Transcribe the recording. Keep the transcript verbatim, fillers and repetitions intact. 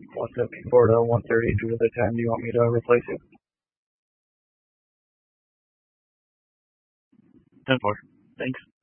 one seventy-four to one thirty-two at the time. Do you want me to replace it? ten four. Thanks.